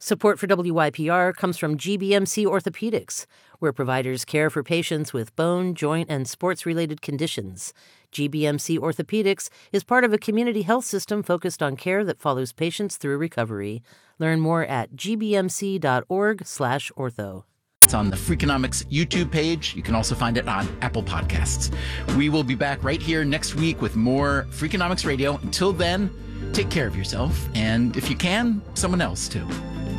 Support for WYPR comes from GBMC Orthopedics, where providers care for patients with bone, joint, and sports-related conditions. GBMC Orthopedics is part of a community health system focused on care that follows patients through recovery. Learn more at gbmc.org/ortho. It's on the Freakonomics YouTube page. You can also find it on Apple Podcasts. We will be back right here next week with more Freakonomics Radio. Until then, take care of yourself, and if you can, someone else too.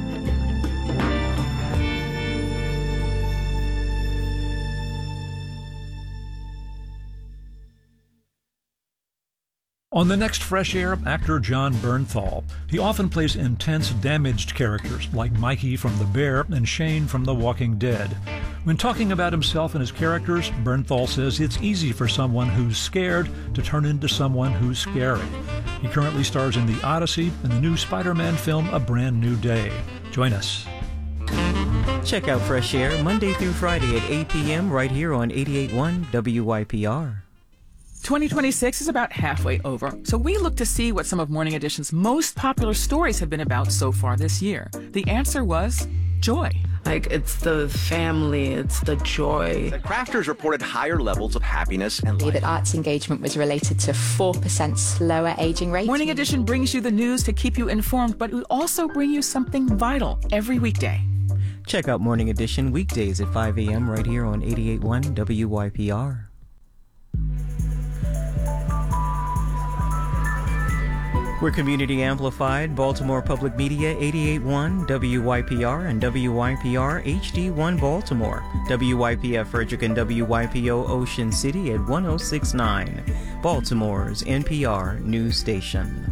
On the next Fresh Air, actor Jon Bernthal. He often plays intense, damaged characters like Mikey from The Bear and Shane from The Walking Dead. When talking about himself and his characters, Bernthal says it's easy for someone who's scared to turn into someone who's scary. He currently stars in The Odyssey and the new Spider-Man film A Brand New Day. Join us. Check out Fresh Air Monday through Friday at 8 p.m. right here on 88.1 WYPR. 2026 is about halfway over, so we look to see what some of Morning Edition's most popular stories have been about so far this year. The answer was joy. Like, it's the family, it's the joy. The crafters reported higher levels of happiness and life. That arts engagement was related to 4% slower aging rate. Morning Edition brings you the news to keep you informed, but we also bring you something vital every weekday. Check out Morning Edition weekdays at 5 a.m. right here on 88.1 WYPR. We're community amplified, Baltimore Public Media 88.1 WYPR and WYPR HD1 Baltimore, WYPF Frederick and WYPO Ocean City at 106.9, Baltimore's NPR news station.